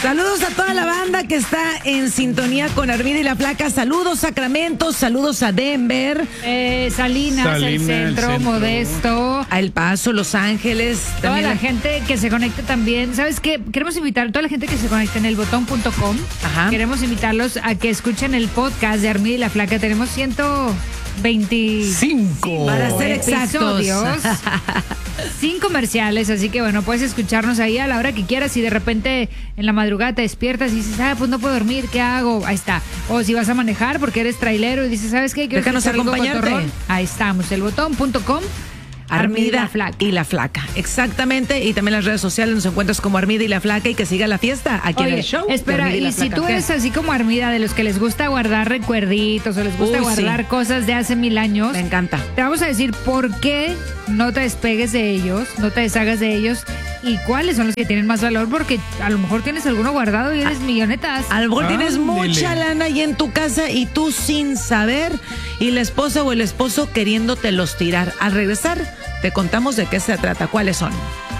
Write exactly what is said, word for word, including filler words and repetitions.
Saludos a toda la banda que está en sintonía con Armida y la Flaca. Saludos Sacramento, saludos a Denver, eh, Salinas, Salinas, el, centro, el centro, Modesto, a El Paso, Los Ángeles. toda la la... gente que se conecte también. ¿Sabes qué? Queremos invitar a toda la gente que se conecte en el botón punto com. Ajá. Queremos invitarlos a que escuchen el podcast de Armida y la Flaca. Tenemos ciento veinticinco Para ser exactos. episodios, sin comerciales, así que bueno, puedes escucharnos ahí a la hora que quieras. Y de repente en la madrugada te despiertas y dices, ah, pues no puedo dormir, ¿qué hago? Ahí está. O si vas a manejar porque eres trailero y dices, ¿sabes qué? Quiero Déjanos escuchar algo acompañarte. cotorrón. Ahí estamos, el botón punto com. Armida Armida y la Flaca. y la Flaca, exactamente. Y también las redes sociales nos encuentras como Armida y la Flaca, y que siga la fiesta aquí Oye, en el show. de espera, Armida y la si Flaca. tú ¿Qué? eres así como Armida, de los que les gusta guardar recuerditos o les gusta Uy, guardar sí. cosas de hace mil años, Me encanta. te vamos a decir por qué no te despegues de ellos, no te deshagas de ellos y cuáles son los que tienen más valor, porque a lo mejor tienes alguno guardado y eres millonetas. A lo mejor tienes Ándele. mucha lana ahí en tu casa y tú sin saber, y la esposa o el esposo queriéndote los tirar. Al regresar, te contamos de qué se trata, cuáles son.